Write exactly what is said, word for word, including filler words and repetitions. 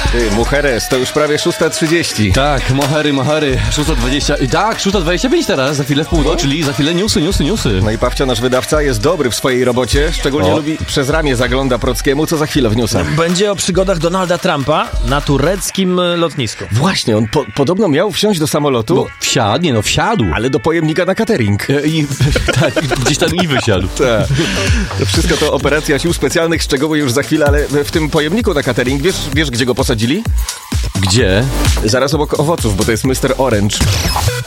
Ty, Mujeres, to już prawie szósta trzydzieści. Tak, mohery, mohery, szósta dwadzieścia. I tak, szósta dwadzieścia pięć teraz, za chwilę w pół do, czyli za chwilę newsy, newsy, newsy. No i Pawcio, nasz wydawca, jest dobry w swojej robocie. Szczególnie O. lubi przez ramię zagląda Prockiemu, co za chwilę w newsach. Będzie o przygodach Donalda Trumpa na tureckim lotnisku. Właśnie, on po, podobno miał wsiąść do samolotu, No, wsiadł, nie no, wsiadł. ale do pojemnika na catering. E, I, tak, gdzieś tam i wysiadł. Tak. To wszystko to operacja sił specjalnych, szczegóły już za chwilę, ale w tym pojemniku na catering, wiesz, wiesz gdzie go posadzili? Gdzie? Zaraz obok owoców, bo to jest mister Orange.